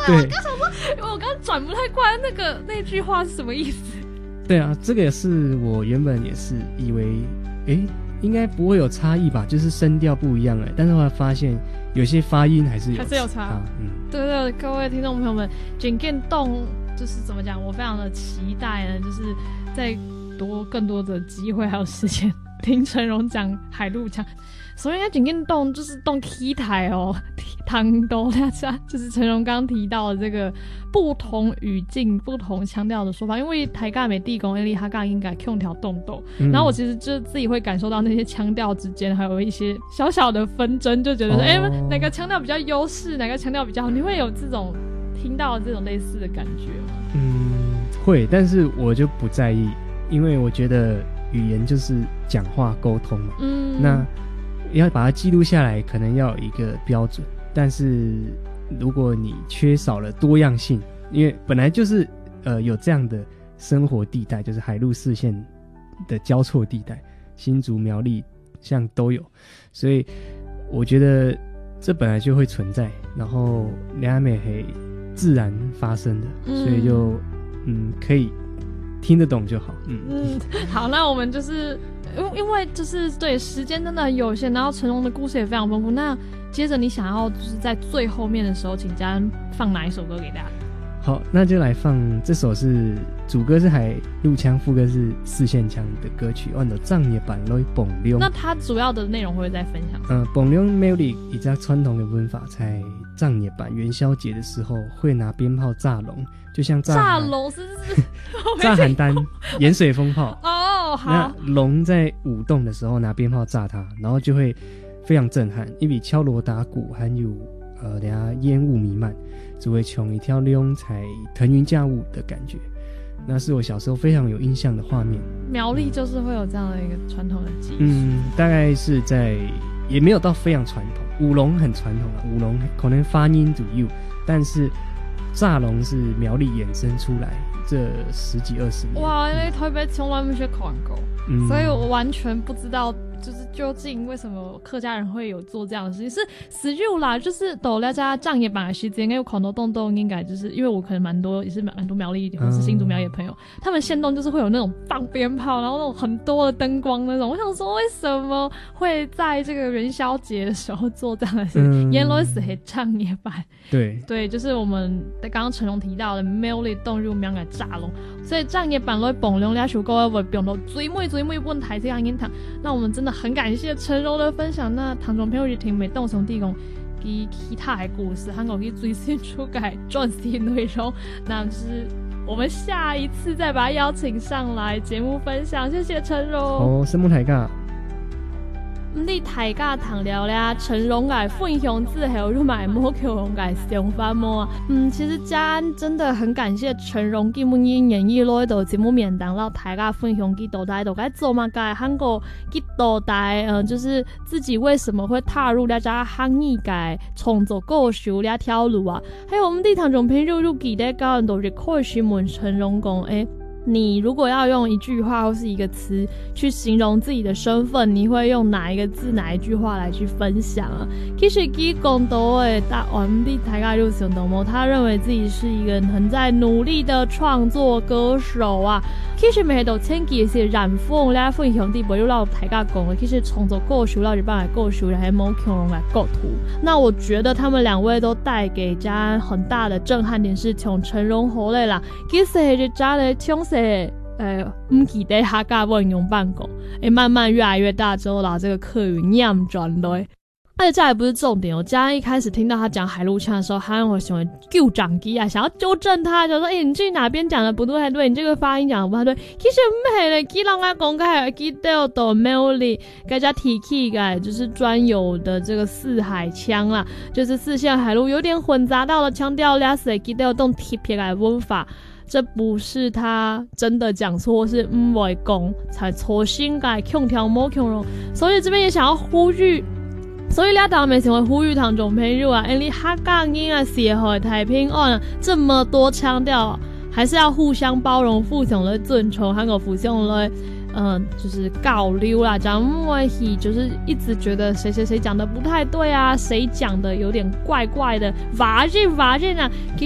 我刚想说，我刚转不太过来那句话是什么意思。 对啊，这个也是我原本也是以为应该不会有差异吧，就是声调不一样但是后来发现有些发音还是有差。 对对，各位听众朋友们，真见动就是怎么讲，我非常的期待呢，就是在更多的机会还有时间听陈荣讲海陆腔。所以真见动就是动 key 台唐都大家就是陈荣刚提到的这个不同语境不同腔调的说法，因为台尬美地公他尬应该用条动斗，然后我其实就自己会感受到那些腔调之间还有一些小小的纷争，就觉得说哪个腔调比较优势，哪个腔调比较好，你会有这种听到这种类似的感觉吗？ 会，但是我就不在意，因为我觉得语言就是讲话沟通嘛，那要把它记录下来可能要有一个标准，但是如果你缺少了多样性，因为本来就是有这样的生活地带，就是海陆四县的交错地带，新竹苗栗像都有，所以我觉得这本来就会存在，然后两美很自然发生的，所以就可以听得懂就好。 好，那我们就是因为就是对时间真的很有限，然后陈荣的故事也非常丰富，那接着你想要就是在最后面的时候请家人放哪一首歌给大家？ 好，那就来放这首是主歌是海陆腔，副歌是四线腔的歌曲，按照藏野版来蹦溜。 那它主要的内容会不会再分享？ 蹦溜 melody 以及传统的文法，在藏野版元宵节的时候会拿鞭炮炸龙，就像炸龙是炸邯郸盐水风炮哦。好， 那龙在舞动的时候拿鞭炮炸它，然后就会非常震撼，因为敲锣打鼓还有等下烟雾弥漫，只会穷一条龙才腾云驾雾的感觉。那是我小时候非常有印象的画面。 苗栗就是会有这样的一个传统的技术， 大概是在也没有到非常传统，舞龙很传统了，舞龙可能发音左右，但是炸龙是苗栗衍生出来这10几20年。 哇，台北从来没去看过，所以我完全不知道就是究竟为什么客家人会有做这样的事情。是死就啦，就是斗大家藏野版的时间应该有很多动动，应该就是因为我可能蛮多苗栗或是新竹苗栗的朋友，他们现动就是会有那种放鞭炮，然后那种很多的灯光那种。我想说为什么会在这个元宵节的时候做这样的事情？原来是藏野版。对，就是我们刚刚陈荣提到的苗栗动入苗的炸龙，所以藏野版来蹦龙俩首歌会变到最美问台这样音堂。那我们真的很感谢陈荣的分享。那唐中朋友就听没动从地公其他的故事韩国去最新出改专辑内容，那就是我们下一次再把他邀请上来节目分享。谢谢陈荣。 什么台尬你大家谈聊啦，陈荣的分享之后，就买摩口荣的想法么？其实嘉安真的很感谢陈荣今年演绎落到节目面当，让大家分享去到底都该做嘛？该韩国去到底，就是自己为什么会踏入了这行业界创作歌手这条路啊？还有我们的听众朋友，记得教人都是可以问陈荣讲，你如果要用一句话或是一个词去形容自己的身份，你会用哪一个字哪一句话来去分享啊？其实他讲到的答案的大家就想到吗？他认为自己是一个很在努力的创作歌手啊。其实每到前期是染风咧分享的，不如让大家讲的，其实创作歌手让日本的歌手还冇强龙来构图。那我觉得他们两位都带给嘉安很大的震撼点，是从陈荣河嘞啦，其实就嘉的唱势。唔记得客家文用办公，慢慢越来越大之后啦，这个客语念转来。而且这还不是重点哦，嘉安一开始听到他讲海陆腔的时候，他让我喜欢纠长机啊，想要纠正他，就说你这哪边讲的不太对，你这个发音讲的不太对。其实唔系咧，佢让我讲开，佢都到苗栗，大家提起嘅就是专有的这个四海腔啦，就是四线海陆有点混杂到了腔调，俩是佢都有动特别的文法。这不是他真的讲错，是唔会讲才错心改腔调冇腔容，所以这边也想要呼吁，所以俩当然想会呼吁唐中朋友啊，你客家音啊写好太平安，这么多腔调，还是要互相包容，互相来尊重，还有互相来就是交流啦，讲唔会就是一直觉得谁谁谁讲的不太对啊，谁讲的有点怪怪的，挖进啊。